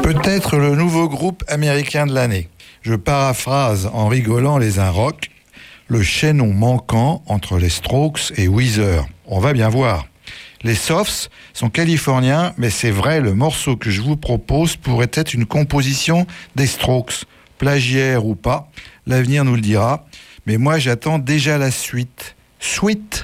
Peut-être le nouveau groupe américain de l'année. Je paraphrase en rigolant les Un Rock, le chaînon manquant entre les Strokes et Weezer. On va bien voir. Les Soffs sont californiens, mais c'est vrai, le morceau que je vous propose pourrait être une composition des Strokes. Plagiaire ou pas, l'avenir nous le dira. Mais moi, j'attends déjà la suite. Sweet.